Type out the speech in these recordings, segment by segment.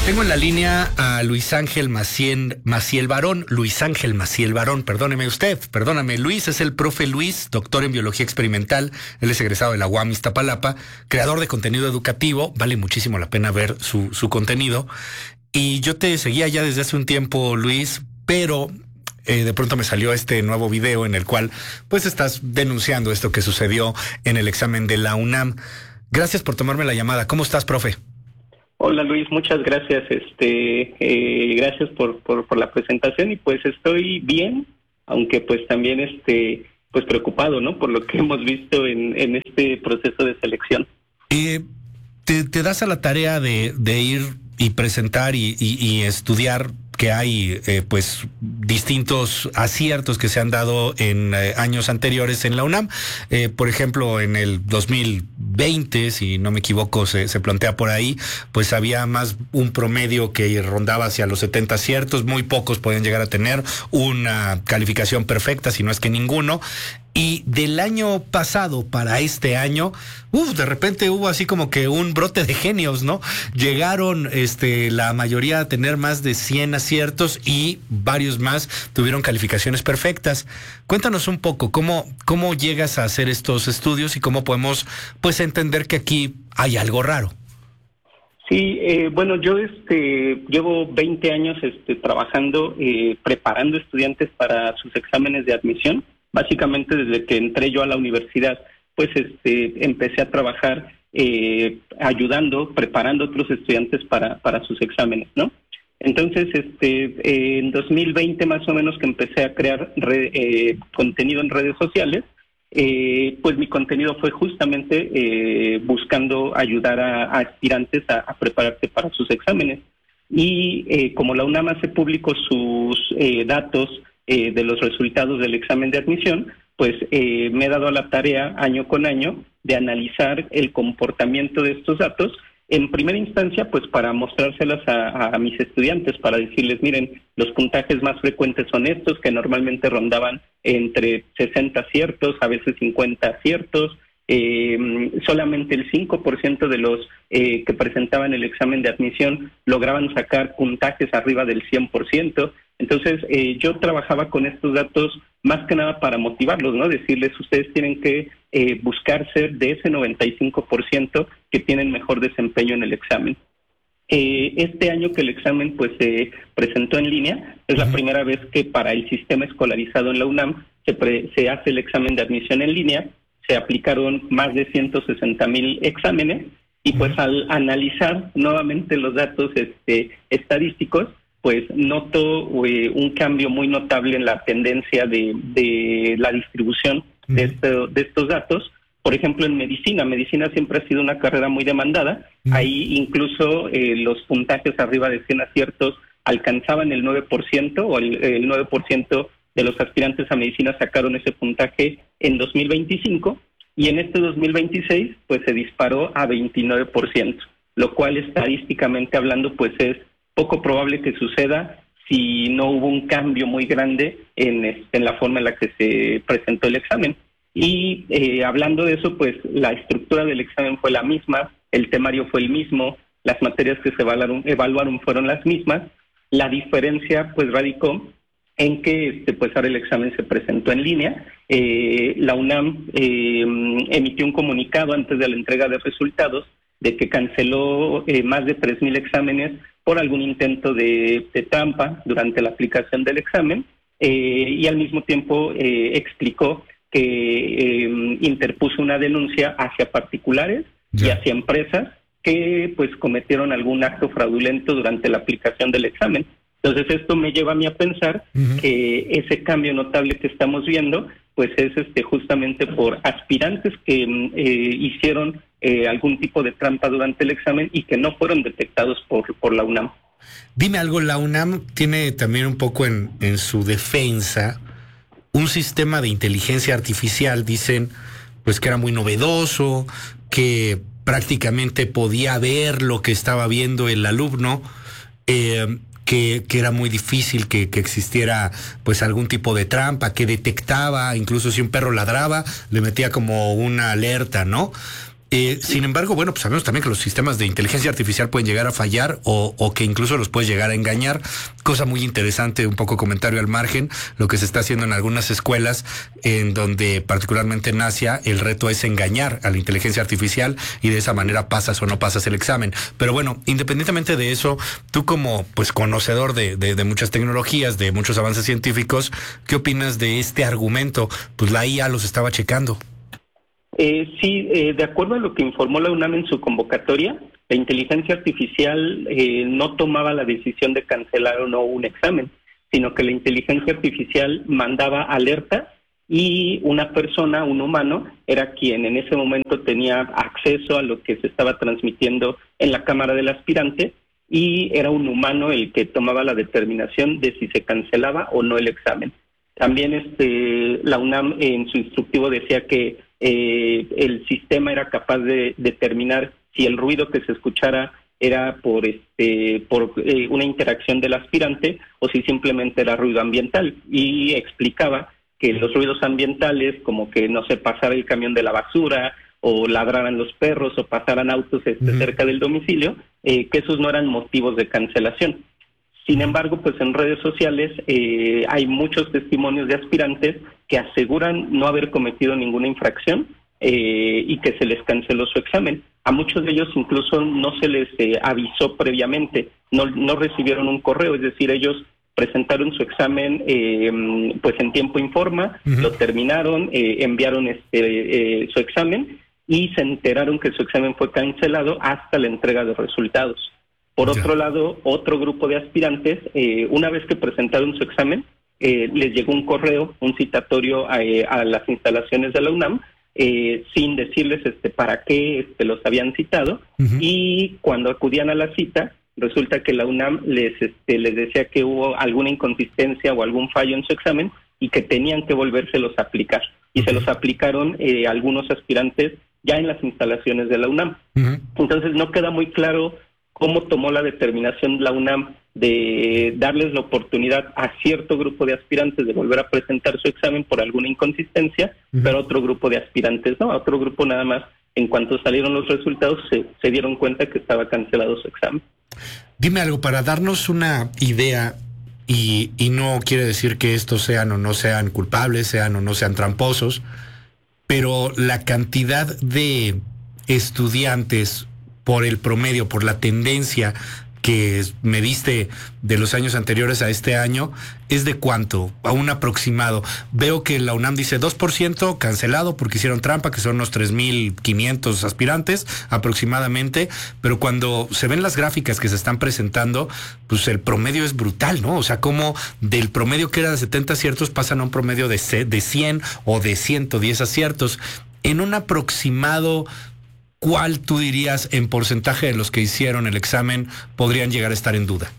Tengo en la línea a Luis Ángel Maciel Barón. Luis Ángel Maciel Barón, perdóname. Luis es el profe Luis, doctor en biología experimental. Él es egresado de la UAM Iztapalapa, creador de contenido educativo. Vale muchísimo la pena ver su contenido. Y yo te seguía ya desde hace un tiempo, Luis, pero de pronto me salió este nuevo video en el cual pues estás denunciando esto que sucedió en el examen de la UNAM. Gracias por tomarme la llamada. ¿Cómo estás, profe? Hola Luis, muchas gracias. Gracias por la presentación y pues estoy bien, aunque pues también pues preocupado, ¿no? Por lo que hemos visto en este proceso de selección. Te das a la tarea de ir y presentar y estudiar que hay pues distintos aciertos que se han dado en años anteriores en la UNAM. Por ejemplo, en el 2020, si no me equivoco, se plantea por ahí, pues había más un promedio que rondaba hacia los 70 aciertos. Muy pocos podían llegar a tener una calificación perfecta, si no es que ninguno. Y del año pasado para este año, de repente hubo así como que un brote de genios, ¿no? Llegaron la mayoría a tener más de 100 aciertos y varios más tuvieron calificaciones perfectas. Cuéntanos un poco cómo llegas a hacer estos estudios y cómo podemos pues entender que aquí hay algo raro. Sí, bueno, yo llevo 20 años trabajando, preparando estudiantes para sus exámenes de admisión. Básicamente desde que entré yo a la universidad, pues empecé a trabajar preparando a otros estudiantes para sus exámenes, ¿no? Entonces, en 2020 más o menos que empecé a crear contenido en redes sociales, pues mi contenido fue justamente buscando ayudar a aspirantes a prepararse para sus exámenes. Y como la UNAM hace público sus datos de los resultados del examen de admisión, pues me he dado a la tarea año con año de analizar el comportamiento de estos datos, en primera instancia pues para mostrárselas a mis estudiantes, para decirles, miren, los puntajes más frecuentes son estos, que normalmente rondaban entre 60 aciertos, a veces 50 aciertos. Solamente el 5% de los que presentaban el examen de admisión lograban sacar puntajes arriba del 100%. Entonces, yo trabajaba con estos datos más que nada para motivarlos, ¿no? Decirles, ustedes tienen que buscar ser de ese 95% que tienen mejor desempeño en el examen. Este año que el examen pues se presentó en línea, es la primera vez que para el sistema escolarizado en la UNAM se hace el examen de admisión en línea. Se aplicaron más de 160,000 exámenes y pues al analizar nuevamente los datos estadísticos, pues noto un cambio muy notable en la tendencia de la distribución de estos datos. Por ejemplo, en medicina siempre ha sido una carrera muy demandada. Ahí incluso los puntajes arriba de 100 aciertos alcanzaban el 9% o el 9% de los aspirantes a medicina sacaron ese puntaje en 2025 y en este 2026 pues se disparó a 29%, lo cual estadísticamente hablando pues es poco probable que suceda si no hubo un cambio muy grande en la forma en la que se presentó el examen. Y hablando de eso, pues la estructura del examen fue la misma, el temario fue el mismo, las materias que se evaluaron fueron las mismas. La diferencia pues radicó en que pues ahora el examen se presentó en línea. La UNAM emitió un comunicado antes de la entrega de resultados de que canceló más de 3,000 exámenes por algún intento de trampa durante la aplicación del examen y al mismo tiempo explicó que interpuso una denuncia hacia particulares y hacia empresas que pues cometieron algún acto fraudulento durante la aplicación del examen. Entonces esto me lleva a mí a pensar que ese cambio notable que estamos viendo pues es justamente por aspirantes que hicieron algún tipo de trampa durante el examen y que no fueron detectados por la UNAM. Dime algo, la UNAM tiene también un poco en su defensa un sistema de inteligencia artificial, dicen pues que era muy novedoso, que prácticamente podía ver lo que estaba viendo el alumno, que era muy difícil que existiera pues algún tipo de trampa, que detectaba, incluso si un perro ladraba, le metía como una alerta, ¿no? Sin embargo, bueno, pues sabemos también que los sistemas de inteligencia artificial pueden llegar a fallar o que incluso los puede llegar a engañar. Cosa muy interesante, un poco comentario al margen, lo que se está haciendo en algunas escuelas, en donde particularmente en Asia el reto es engañar a la inteligencia artificial y de esa manera pasas o no pasas el examen. Pero bueno, independientemente de eso, tú como pues conocedor de muchas tecnologías, de muchos avances científicos, ¿qué opinas de este argumento? Pues la IA los estaba checando. Sí, de acuerdo a lo que informó la UNAM en su convocatoria, la inteligencia artificial no tomaba la decisión de cancelar o no un examen, sino que la inteligencia artificial mandaba alertas y una persona, un humano, era quien en ese momento tenía acceso a lo que se estaba transmitiendo en la cámara del aspirante y era un humano el que tomaba la determinación de si se cancelaba o no el examen. También la UNAM en su instructivo decía que el sistema era capaz de determinar si el ruido que se escuchara era por una interacción del aspirante o si simplemente era ruido ambiental, y explicaba que los ruidos ambientales, como que no se pasara el camión de la basura o ladraran los perros o pasaran autos cerca del domicilio, que esos no eran motivos de cancelación. Sin embargo, pues en redes sociales hay muchos testimonios de aspirantes que aseguran no haber cometido ninguna infracción y que se les canceló su examen. A muchos de ellos incluso no se les avisó previamente, no recibieron un correo, es decir, ellos presentaron su examen pues en tiempo y forma, lo terminaron, enviaron su examen y se enteraron que su examen fue cancelado hasta la entrega de resultados. Por otro lado, otro grupo de aspirantes, una vez que presentaron su examen, les llegó un correo, un citatorio a las instalaciones de la UNAM, sin decirles para qué los habían citado, y cuando acudían a la cita, resulta que la UNAM les decía que hubo alguna inconsistencia o algún fallo en su examen y que tenían que volvérselos a aplicar. Y se los aplicaron algunos aspirantes ya en las instalaciones de la UNAM. Entonces no queda muy claro cómo tomó la determinación la UNAM de darles la oportunidad a cierto grupo de aspirantes de volver a presentar su examen por alguna inconsistencia, pero otro grupo de aspirantes no, otro grupo nada más, en cuanto salieron los resultados, se dieron cuenta que estaba cancelado su examen. Dime algo, para darnos una idea, y no quiere decir que estos sean o no sean culpables, sean o no sean tramposos, pero la cantidad de estudiantes por el promedio, por la tendencia que me diste de los años anteriores a este año, ¿es de cuánto? A un aproximado. Veo que la UNAM dice 2% cancelado porque hicieron trampa, que son unos 3,500 aspirantes aproximadamente, pero cuando se ven las gráficas que se están presentando, pues el promedio es brutal, ¿no? O sea, como del promedio que era de 70 aciertos pasan a un promedio de 100 o de 110 aciertos. En un aproximado, ¿cuál tú dirías en porcentaje de los que hicieron el examen podrían llegar a estar en duda?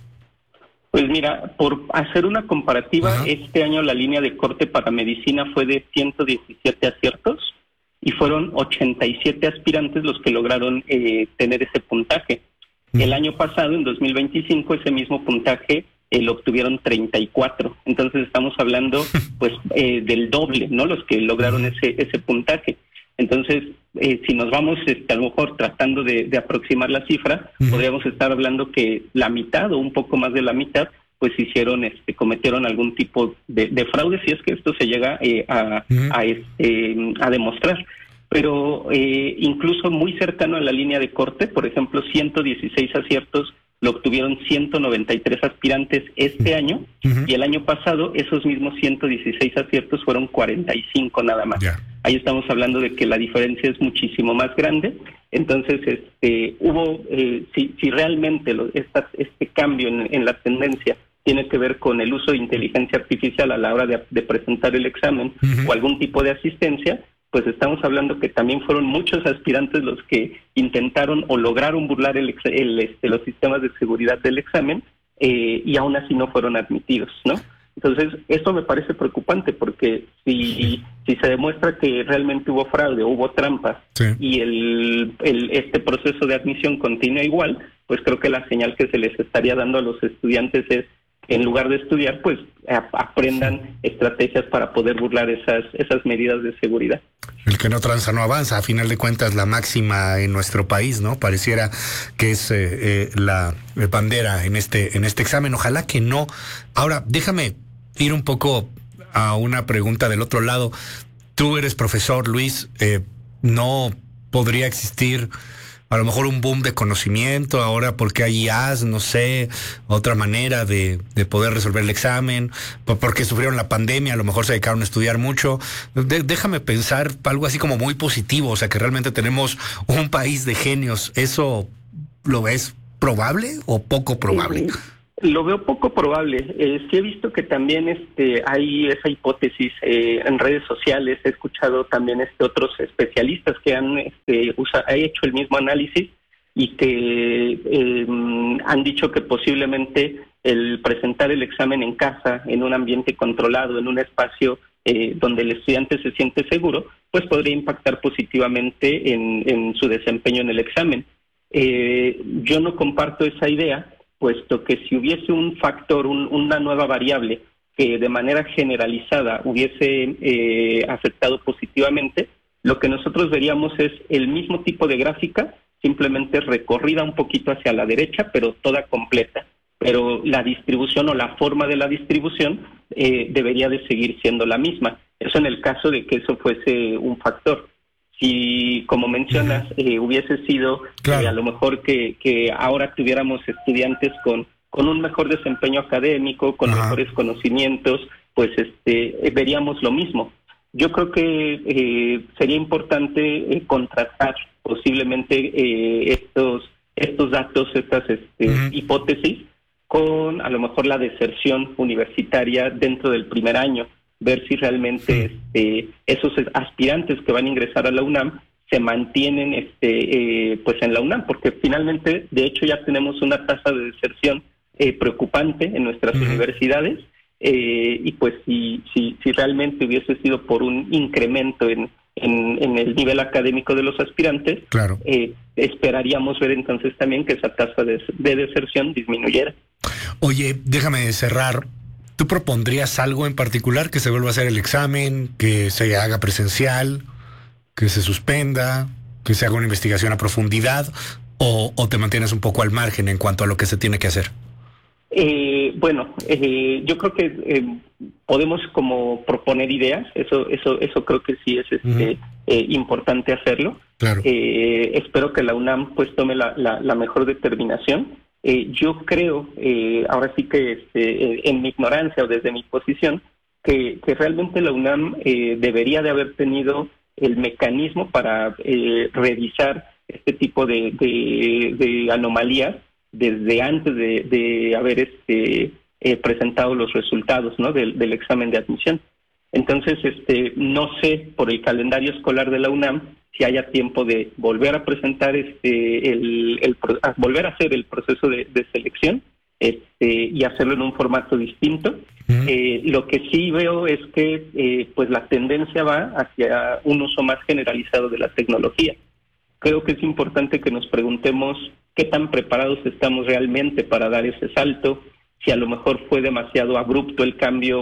Pues mira, por hacer una comparativa, este año la línea de corte para medicina fue de 117 aciertos y fueron 87 aspirantes los que lograron tener ese puntaje. El año pasado, en 2025, ese mismo puntaje lo obtuvieron 34. Entonces estamos hablando pues del doble, ¿no? Los que lograron ese puntaje. Entonces, si nos vamos a lo mejor tratando de aproximar la cifra, podríamos estar hablando que la mitad o un poco más de la mitad, pues cometieron algún tipo de fraude, si es que esto se llega a demostrar. Pero incluso muy cercano a la línea de corte, por ejemplo, 116 aciertos lo obtuvieron 193 aspirantes este año, y el año pasado esos mismos 116 aciertos fueron 45 nada más. Ahí estamos hablando de que la diferencia es muchísimo más grande. Entonces, hubo, si realmente este cambio en la tendencia tiene que ver con el uso de inteligencia artificial a la hora de presentar el examen o algún tipo de asistencia, pues estamos hablando que también fueron muchos aspirantes los que intentaron o lograron burlar los sistemas de seguridad del examen y aún así no fueron admitidos, ¿no? Entonces, esto me parece preocupante porque si se demuestra que realmente hubo fraude, hubo trampas y este proceso de admisión continúa igual, pues creo que la señal que se les estaría dando a los estudiantes es en lugar de estudiar, pues aprendan estrategias para poder burlar esas medidas de seguridad. El que no tranza no avanza, a final de cuentas la máxima en nuestro país, ¿no? Pareciera que es la bandera en este examen, ojalá que no. Ahora, déjame ir un poco a una pregunta del otro lado. Tú eres profesor, Luis, ¿no podría existir a lo mejor un boom de conocimiento ahora porque hay IAs, no sé, otra manera de poder resolver el examen, porque sufrieron la pandemia, a lo mejor se dedicaron a estudiar mucho? Déjame pensar algo así como muy positivo, o sea, que realmente tenemos un país de genios. ¿Eso lo ves probable o poco probable? Lo veo poco probable. Sí he visto que también hay esa hipótesis en redes sociales. He escuchado también otros especialistas que han hecho el mismo análisis y que han dicho que posiblemente el presentar el examen en casa, en un ambiente controlado, en un espacio donde el estudiante se siente seguro, pues podría impactar positivamente en su desempeño en el examen. Yo no comparto esa idea, puesto que si hubiese un factor, una nueva variable que de manera generalizada hubiese afectado positivamente, lo que nosotros veríamos es el mismo tipo de gráfica, simplemente recorrida un poquito hacia la derecha, pero toda completa. Pero la distribución o la forma de la distribución debería de seguir siendo la misma. Eso en el caso de que eso fuese un factor. Si, como mencionas, hubiese sido a lo mejor que ahora tuviéramos estudiantes con un mejor desempeño académico, con mejores conocimientos, pues veríamos lo mismo. Yo creo que sería importante contrastar posiblemente estos datos, estas hipótesis, con a lo mejor la deserción universitaria dentro del primer año, ver si realmente esos aspirantes que van a ingresar a la UNAM se mantienen pues en la UNAM, porque finalmente, de hecho, ya tenemos una tasa de deserción preocupante en nuestras universidades, y pues si realmente hubiese sido por un incremento en el nivel académico de los aspirantes, claro, esperaríamos ver entonces también que esa tasa de deserción disminuyera. Oye, déjame cerrar. ¿Tú propondrías algo en particular, que se vuelva a hacer el examen, que se haga presencial, que se suspenda, que se haga una investigación a profundidad, o te mantienes un poco al margen en cuanto a lo que se tiene que hacer? Yo creo que podemos como proponer ideas. Eso creo que sí es importante hacerlo. Claro. Espero que la UNAM pues tome la mejor determinación. Yo creo, ahora sí que en mi ignorancia o desde mi posición, que realmente la UNAM debería de haber tenido el mecanismo para revisar este tipo de anomalías desde antes de haber presentado los resultados, ¿no?, del examen de admisión. Entonces, no sé por el calendario escolar de la UNAM si haya tiempo de volver a presentar volver a hacer el proceso de selección y hacerlo en un formato distinto. Lo que sí veo es que pues la tendencia va hacia un uso más generalizado de la tecnología. Creo que es importante que nos preguntemos qué tan preparados estamos realmente para dar ese salto, si a lo mejor fue demasiado abrupto el cambio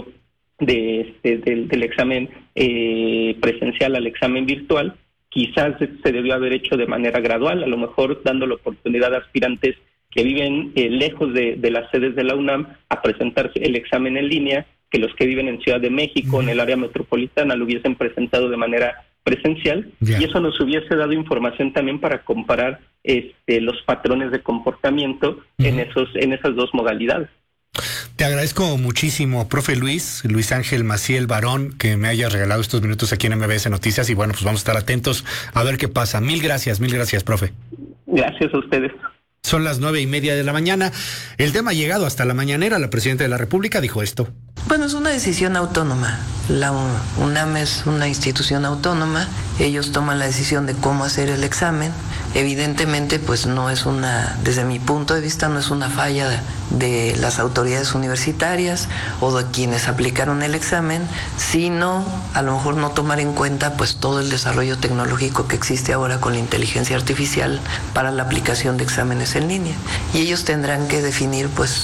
del examen presencial al examen virtual. Quizás se debió haber hecho de manera gradual, a lo mejor dando la oportunidad a aspirantes que viven lejos de las sedes de la UNAM a presentarse el examen en línea, que los que viven en Ciudad de México, en el área metropolitana, lo hubiesen presentado de manera presencial, y eso nos hubiese dado información también para comparar los patrones de comportamiento en esas dos modalidades. Te agradezco muchísimo, profe Luis Ángel Maciel Barón, que me hayas regalado estos minutos aquí en MBS Noticias, y bueno, pues vamos a estar atentos a ver qué pasa. Mil gracias, profe. Gracias a ustedes. Son las 9:30 de la mañana. El tema ha llegado hasta la mañanera. La presidenta de la República dijo esto. Bueno, es una decisión autónoma. La UNAM es una institución autónoma. Ellos toman la decisión de cómo hacer el examen. Evidentemente, pues no es desde mi punto de vista, no es una falla de las autoridades universitarias o de quienes aplicaron el examen, sino a lo mejor no tomar en cuenta pues todo el desarrollo tecnológico que existe ahora con la inteligencia artificial para la aplicación de exámenes en línea. Y ellos tendrán que definir pues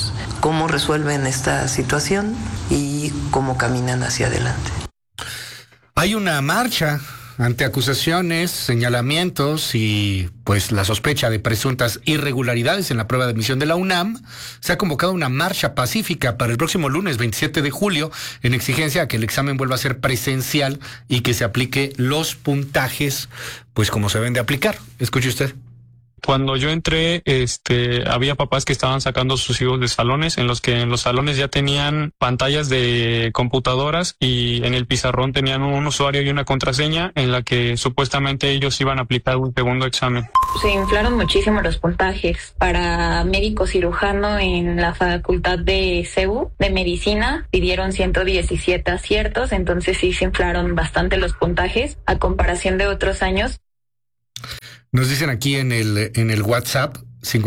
cómo resuelven esta situación y cómo caminan hacia adelante. Hay una marcha ante acusaciones, señalamientos y pues la sospecha de presuntas irregularidades en la prueba de admisión de la UNAM. Se ha convocado una marcha pacífica para el próximo lunes 27 de julio en exigencia a que el examen vuelva a ser presencial y que se aplique los puntajes pues como se deben de aplicar. Escuche usted. Cuando yo entré, había papás que estaban sacando sus hijos de salones, en los que en los salones ya tenían pantallas de computadoras y en el pizarrón tenían un usuario y una contraseña en la que supuestamente ellos iban a aplicar un segundo examen. Se inflaron muchísimo los puntajes. Para médico cirujano en la facultad de CEU, de medicina, pidieron 117 aciertos, entonces sí se inflaron bastante los puntajes a comparación de otros años. Nos dicen aquí en el WhatsApp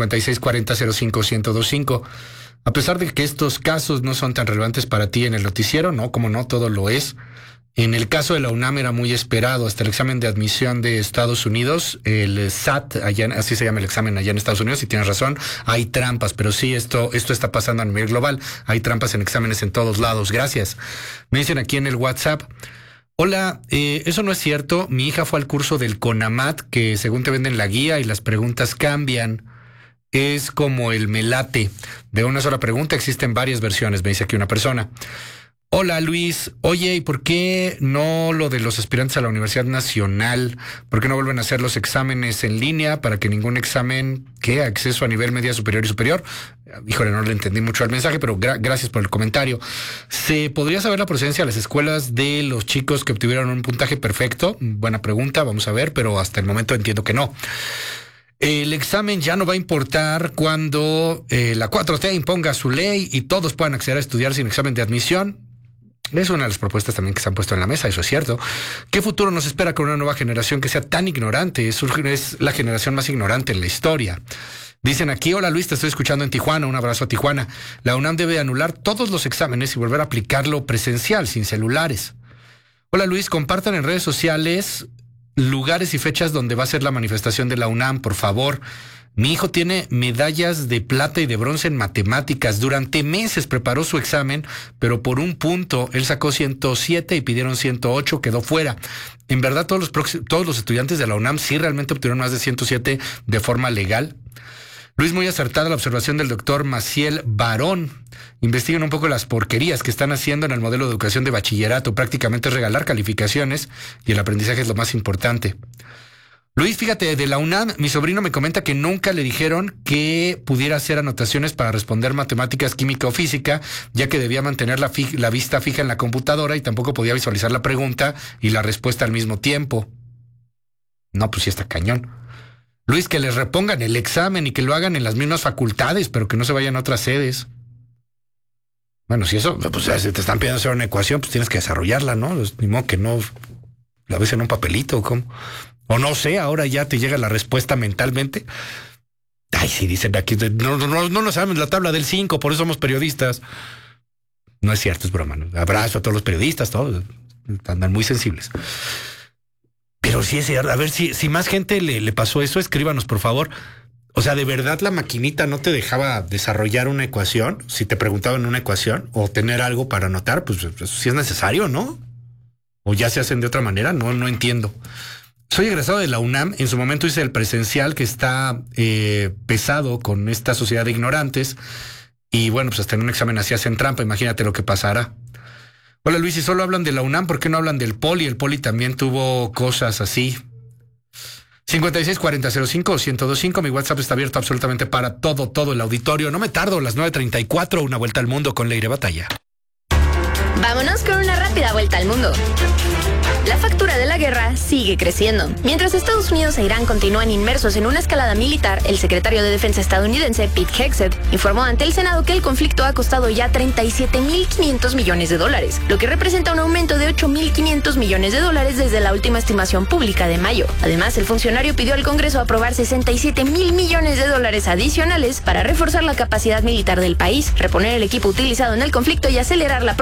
5640-05-1025. A pesar de que estos casos no son tan relevantes para ti en el noticiero, no, como no, todo lo es. En el caso de la UNAM era muy esperado. Hasta el examen de admisión de Estados Unidos, el SAT, así se llama el examen allá en Estados Unidos, y tienes razón, hay trampas, pero sí, esto está pasando a nivel global. Hay trampas en exámenes en todos lados. Gracias. Me dicen aquí en el WhatsApp: hola, eso no es cierto. Mi hija fue al curso del CONAMAT, que según te venden la guía y las preguntas cambian. Es como el melate. De una sola pregunta existen varias versiones, me dice aquí una persona. Hola Luis, oye, ¿y por qué no lo de los aspirantes a la Universidad Nacional? ¿Por qué no vuelven a hacer los exámenes en línea para que ningún examen, ¿qué? Acceso a nivel media superior y superior? Híjole, no le entendí mucho al mensaje, pero gracias por el comentario. ¿Se podría saber la procedencia de las escuelas de los chicos que obtuvieron un puntaje perfecto? Buena pregunta, vamos a ver, pero hasta el momento entiendo que no. El examen ya no va a importar cuando la 4T imponga su ley y todos puedan acceder a estudiar sin examen de admisión. Es una de las propuestas también que se han puesto en la mesa, eso es cierto. ¿Qué futuro nos espera con una nueva generación que sea tan ignorante? Es la generación más ignorante en la historia. Dicen aquí: hola Luis, te estoy escuchando en Tijuana, un abrazo a Tijuana. La UNAM debe anular todos los exámenes y volver a aplicarlo presencial, sin celulares. Hola Luis, compartan en redes sociales lugares y fechas donde va a ser la manifestación de la UNAM, por favor. Mi hijo tiene medallas de plata y de bronce en matemáticas. Durante meses preparó su examen, pero por un punto él sacó 107 y pidieron 108, quedó fuera. En verdad, todos los estudiantes de la UNAM sí realmente obtuvieron más de 107 de forma legal. Luis, muy acertada la observación del doctor Maciel Barón. Investiguen un poco las porquerías que están haciendo en el modelo de educación de bachillerato. Prácticamente es regalar calificaciones y el aprendizaje es lo más importante. Luis, fíjate, de la UNAM, mi sobrino me comenta que nunca le dijeron que pudiera hacer anotaciones para responder matemáticas, química o física, ya que debía mantener la vista fija en la computadora y tampoco podía visualizar la pregunta y la respuesta al mismo tiempo. No, pues sí está cañón. Luis, que les repongan el examen y que lo hagan en las mismas facultades, pero que no se vayan a otras sedes. Bueno, si eso, pues si te están pidiendo hacer una ecuación, pues tienes que desarrollarla, ¿no? Ni modo que no la ves en un papelito, ¿cómo? O no sé, ahora ya te llega la respuesta mentalmente. Ay, sí, dicen aquí, no sabemos la tabla del 5, por eso somos periodistas. No es cierto, es broma, ¿no? Abrazo a todos los periodistas, todos andan muy sensibles. Pero sí, a ver, si más gente le pasó eso, escríbanos, por favor. O sea, ¿de verdad la maquinita no te dejaba desarrollar una ecuación? Si te preguntaban una ecuación o tener algo para anotar, pues eso sí es necesario, ¿no? O ya se hacen de otra manera, no entiendo. Soy egresado de la UNAM, en su momento hice el presencial que está pesado con esta sociedad de ignorantes y bueno, pues hasta en un examen así hacen trampa, imagínate lo que pasará. Hola Luis, si solo hablan de la UNAM, ¿por qué no hablan del Poli? El Poli también tuvo cosas así. 5640-05-1025, mi WhatsApp está abierto absolutamente para todo el auditorio. No me tardo, las 9:34, una vuelta al mundo con Leire Batalla. Vámonos con una rápida vuelta al mundo. La factura de la guerra sigue creciendo. Mientras Estados Unidos e Irán continúan inmersos en una escalada militar, el secretario de Defensa estadounidense, Pete Hegseth, informó ante el Senado que el conflicto ha costado ya $37.500 millones, lo que representa un aumento de $8.500 millones desde la última estimación pública de mayo. Además, el funcionario pidió al Congreso aprobar $67.000 millones adicionales para reforzar la capacidad militar del país, reponer el equipo utilizado en el conflicto y acelerar la producción de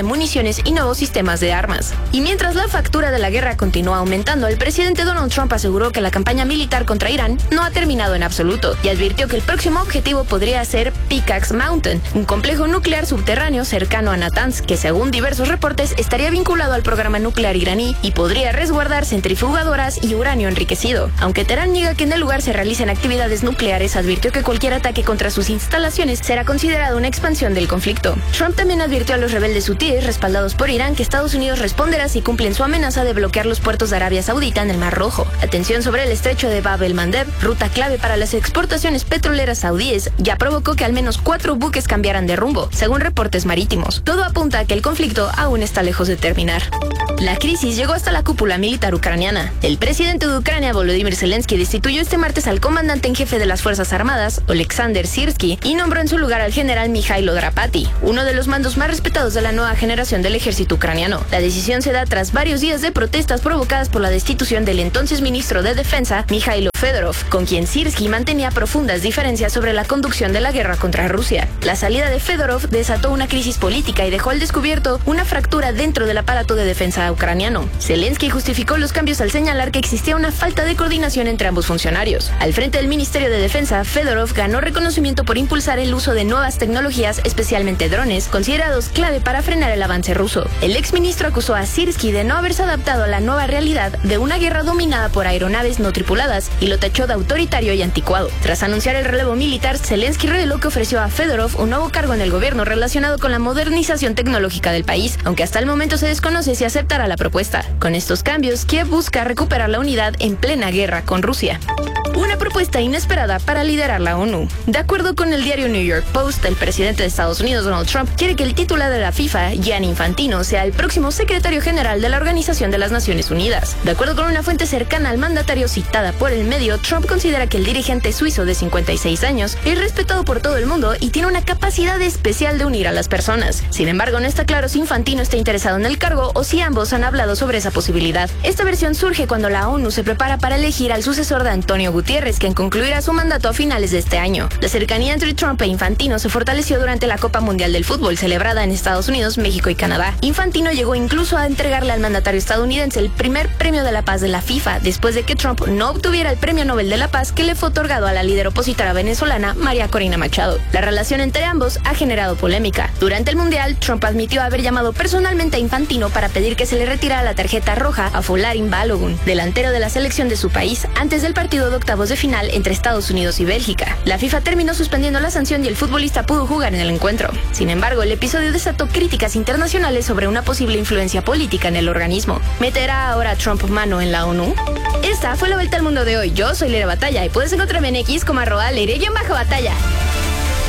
municiones y nuevos sistemas de armas. Y mientras la factura de la guerra continúa aumentando, el presidente Donald Trump aseguró que la campaña militar contra Irán no ha terminado en absoluto y advirtió que el próximo objetivo podría ser Pickaxe Mountain, un complejo nuclear subterráneo cercano a Natanz, que según diversos reportes estaría vinculado al programa nuclear iraní y podría resguardar centrifugadoras y uranio enriquecido. Aunque Teherán niega que en el lugar se realicen actividades nucleares, advirtió que cualquier ataque contra sus instalaciones será considerado una expansión del conflicto. Trump también advirtió a los rebeldes hutíes respaldados por Irán que Estados Unidos responderá si cumplen su amenaza de bloquear los puertos de Arabia Saudita en el Mar Rojo. La tensión sobre el estrecho de Bab el-Mandeb, ruta clave para las exportaciones petroleras saudíes, ya provocó que al menos 4 buques cambiaran de rumbo, según reportes marítimos. Todo apunta a que el conflicto aún está lejos de terminar. La crisis llegó hasta la cúpula militar ucraniana. El presidente de Ucrania, Volodymyr Zelensky, destituyó este martes al comandante en jefe de las Fuerzas Armadas, Oleksandr Syrskyi, y nombró en su lugar al general Mikhailo Drapati, uno de los mandos más respetados de la nueva generación del ejército ucraniano. La decisión se da tras varios días de protestas provocadas por la destitución del entonces ministro de Defensa, Mikhailo Fedorov, con quien Syrskyi mantenía profundas diferencias sobre la conducción de la guerra contra Rusia. La salida de Fedorov desató una crisis política y dejó al descubierto una fractura dentro del aparato de defensa ucraniano. Zelensky justificó los cambios al señalar que existía una falta de coordinación entre ambos funcionarios. Al frente del Ministerio de Defensa, Fedorov ganó reconocimiento por impulsar el uso de nuevas tecnologías, especialmente drones, considerados clave para frenar el avance ruso. El exministro acusó a Syrskyi de no haberse adaptado a la nueva realidad de una guerra dominada por aeronaves no tripuladas y lo tachó de autoritario y anticuado. Tras anunciar el relevo militar, Zelensky reveló que ofreció a Fedorov un nuevo cargo en el gobierno relacionado con la modernización tecnológica del país, aunque hasta el momento se desconoce si aceptará la propuesta. Con estos cambios, Kiev busca recuperar la unidad en plena guerra con Rusia. Una propuesta inesperada para liderar la ONU. De acuerdo con el diario New York Post, el presidente de Estados Unidos, Donald Trump, quiere que el titular de la FIFA, Gianni Infantino, sea el próximo secretario general de la Organización de las Naciones Unidas. De acuerdo con una fuente cercana al mandatario citada por el medio, Trump considera que el dirigente suizo de 56 años es respetado por todo el mundo y tiene una capacidad especial de unir a las personas. Sin embargo, no está claro si Infantino está interesado en el cargo o si ambos han hablado sobre esa posibilidad. Esta versión surge cuando la ONU se prepara para elegir al sucesor de Antonio Gutiérrez, quien concluirá su mandato a finales de este año. La cercanía entre Trump e Infantino se fortaleció durante la Copa Mundial del Fútbol, celebrada en Estados Unidos, México y Canadá. Infantino llegó incluso a entregarle al mandatario estadounidense el primer premio de la paz de la FIFA, después de que Trump no obtuviera el premio Nobel de la Paz que le fue otorgado a la líder opositora venezolana, María Corina Machado. La relación entre ambos ha generado polémica. Durante el Mundial, Trump admitió haber llamado personalmente a Infantino para pedir que se le retirara la tarjeta roja a Folarin Balogun, delantero de la selección de su país, antes del partido de octavos de final entre Estados Unidos y Bélgica. La FIFA terminó suspendiendo la sanción y el futbolista pudo jugar en el encuentro. Sin embargo, el episodio desató críticas internacionales sobre una posible influencia política en el organismo. ¿Meterá ahora Trump mano en la ONU? Esta fue la Vuelta al Mundo de hoy. Yo soy Leire Batalla y puedes encontrarme en X como @Leire_Batalla.